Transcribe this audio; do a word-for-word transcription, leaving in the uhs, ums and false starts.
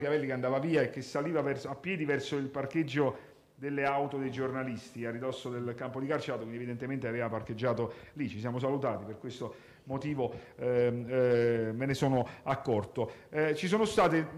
Chiavelli che andava via e che saliva verso, a piedi verso il parcheggio delle auto dei giornalisti a ridosso del campo di calciato, quindi evidentemente aveva parcheggiato lì. Ci siamo salutati, per questo motivo eh, eh, me ne sono accorto. Eh, ci sono state